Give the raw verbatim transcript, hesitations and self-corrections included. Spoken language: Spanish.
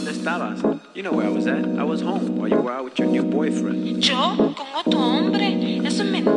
¿dónde estabas? You know where I was at. I was home while you were out with your new boyfriend. ¿Yo? ¿Con otro hombre? Eso es mentira.